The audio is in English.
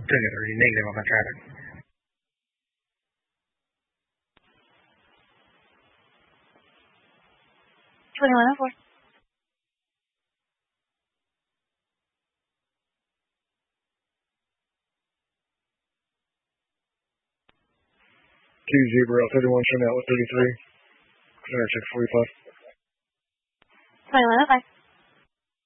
already negative on my traffic. 2104. Two Zebra 31 showing out with 33. Center check 45. 2105.